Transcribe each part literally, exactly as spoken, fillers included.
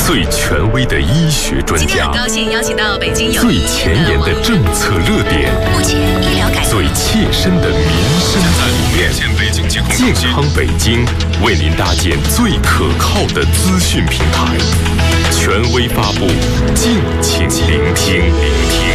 最权威的医学专家， 今天很高兴邀请到北京友谊最前沿的政策热点， 目前医疗改革最切身的民生体验。健康北京为您搭建最可靠的资讯平台，权威发布，敬请聆听。聆听。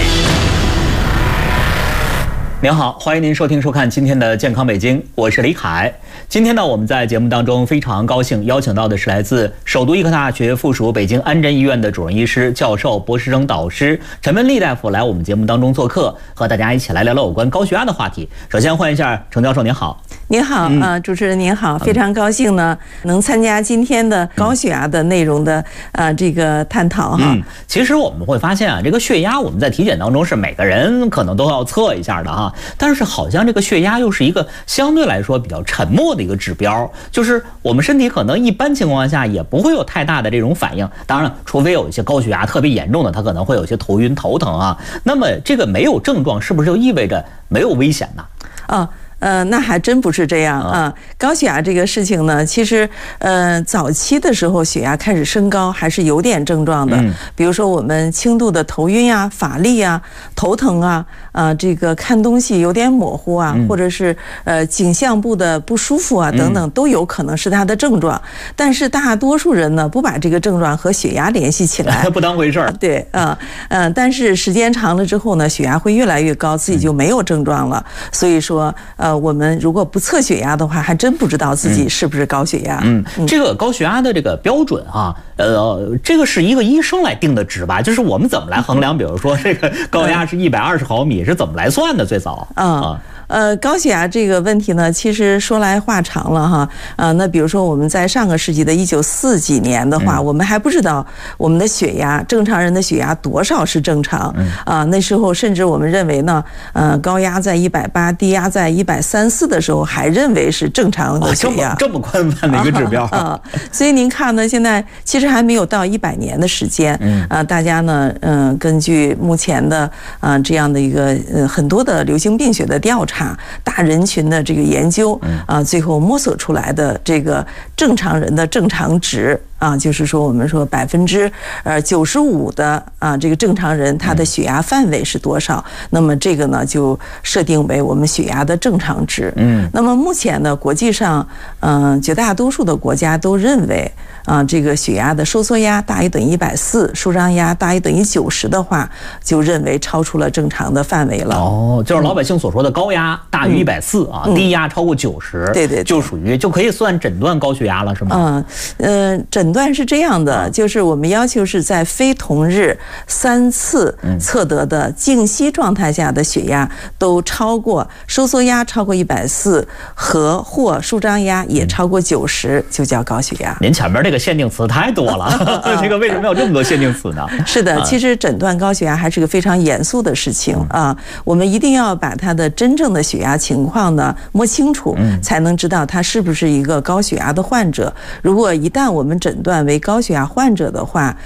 您好，欢迎您收听收看今天的健康北京，我是李凯。今天呢，我们在节目当中非常高兴邀请到的是来自首都医科大学附属北京安贞医院的主任医师、教授、博士生导师陈文丽大夫来我们节目当中做客，和大家一起来聊聊有关高血压的话题。首先欢迎一下程教授，您好。 您好，嗯、呃，主持人您好，非常高兴呢，能参加今天的高血压的内容的呃这个探讨哈。 嗯，其实我们会发现啊，这个血压我们在体检当中是每个人可能都要测一下的哈，但是好像这个血压又是一个相对来说比较沉默的一个指标，就是我们身体可能一般情况下也不会有太大的这种反应，当然除非有一些高血压特别严重的，它可能会有一些头晕头疼啊。那么这个没有症状是不是就意味着没有危险呢？ 啊。呃，那还真不是这样啊！高血压这个事情呢，其实呃，早期的时候血压开始升高还是有点症状的，嗯、比如说我们轻度的头晕啊、乏力啊、头疼啊，啊、呃，这个看东西有点模糊啊，嗯、或者是呃颈项部的不舒服啊等等，都有可能是它的症状。但是大多数人呢，不把这个症状和血压联系起来， 不当回事儿。 对，啊、呃，嗯、呃，但是时间长了之后呢，血压会越来越高，自己就没有症状了。所以说，呃。我们如果不测血压的话，还真不知道自己是不是高血压。 嗯，嗯这个高血压的这个标准啊，呃，这个是一个医生来定的值吧？就是我们怎么来衡量？比如说这个高压是一百二十毫米，是怎么来算的？最早啊。 嗯呃，高血压这个问题呢，其实说来话长了哈。呃，那比如说我们在上个世纪的一九四几年的话，嗯、我们还不知道我们的血压，正常人的血压多少是正常啊、嗯呃。那时候甚至我们认为呢，呃，高压在一百八，低压在一百三四的时候，还认为是正常的血压。 哦、这么这么宽泛的一个指标啊、 呃！所以您看呢，现在其实还没有到一百年的时间，嗯啊、呃，大家呢，嗯、呃，根据目前的啊、呃、这样的一个呃很多的流行病学的调查。大人群的这个研究啊，最后摸索出来的这个正常人的正常值啊，就是说我们说百分之呃九十五的啊这个正常人他的血压范围是多少？那么这个呢就设定为我们血压的正常值。嗯，那么目前呢，国际上嗯、呃、绝大多数的国家都认为啊这个血压的收缩压大于等于一百四，舒张压大于等于九十的话，就认为超出了正常的范围了。 哦，就是老百姓所说的高压大于一百四啊，嗯、低压超过九十， 对对， 就属于就可以算诊断高血压了，是吗？ 嗯呃，诊断是这样的，就是我们要求是在非同日三次测得的静息状态下的血压都超过收缩压超过一百四和或舒张压也超过九十，就叫高血压。 您前面这个限定词太多了，这个为什么要这么多限定词呢？ 是的，其实诊断高血压还是个非常严肃的事情啊，我们一定要把它的真正的血压情况呢摸清楚，才能知道他是不是一个高血压的患者。如果一旦我们诊断为高血压患者的话，